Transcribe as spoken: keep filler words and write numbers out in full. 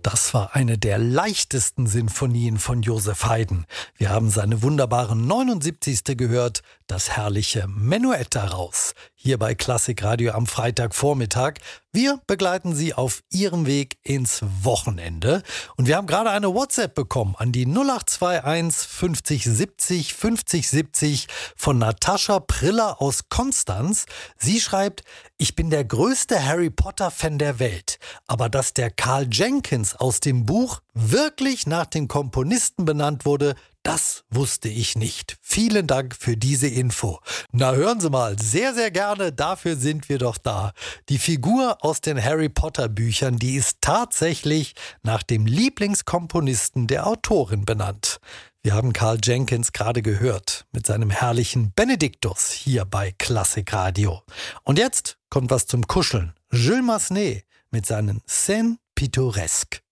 Das war eine der leichtesten Sinfonien von Joseph Haydn. Wir haben seine wunderbare neunundsiebzigste gehört, das herrliche Menuett daraus. Hier bei Klassikradio am Freitagvormittag. Wir begleiten Sie auf Ihrem Weg ins Wochenende. Und wir haben gerade eine WhatsApp bekommen an die null acht zwei eins fünfzig siebzig fünfzig siebzig von Natascha Priller aus Konstanz. Sie schreibt: Ich bin der größte Harry Potter-Fan der Welt. Aber dass der Karl Jenkins aus dem Buch wirklich nach dem Komponisten benannt wurde, das wusste ich nicht. Vielen Dank für diese Info. Na, hören Sie mal, sehr, sehr gerne, dafür sind wir doch da. Die Figur aus den Harry Potter Büchern, die ist tatsächlich nach dem Lieblingskomponisten der Autorin benannt. Wir haben Karl Jenkins gerade gehört mit seinem herrlichen Benediktus hier bei Klassikradio. Und jetzt kommt was zum Kuscheln. Jules Massenet mit seinen Scènes pittoresques.